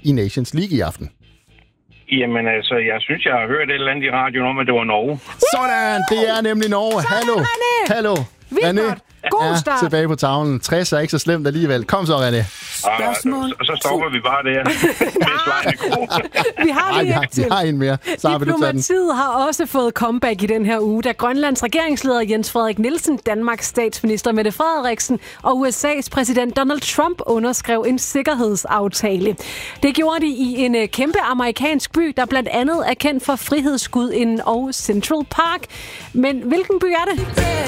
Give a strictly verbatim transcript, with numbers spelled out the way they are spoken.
i Nations League i aften? Jamen altså, jeg synes, jeg har hørt et eller andet i radioen om, at det var Norge. Sådan! Det er nemlig Norge. Sådan, Hallo! René! Hallo! Vildt godt. God start. er tilbage på tavlen. tres er ikke så slemt alligevel. Kom så, René. Spørgsmål. Og så, så stopper vi bare der. Vi har lige Ej, et til. vi har en mere. Så har vi du taget den. Diplomatiet har også fået comeback i den her uge, da Grønlands regeringsleder Jens Frederik Nielsen, Danmarks statsminister Mette Frederiksen og U S A's præsident Donald Trump underskrev en sikkerhedsaftale. Det gjorde de i en kæmpe amerikansk by, der blandt andet er kendt for Frihedsgudinden og Central Park. Men hvilken by er det?